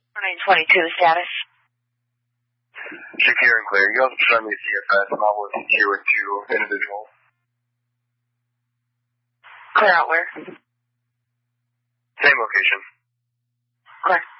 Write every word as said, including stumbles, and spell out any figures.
nine twenty-two status. Secure and clear. You have a friendly C F S. I'm not working here with two individuals. Clear out where? Same location. Clear.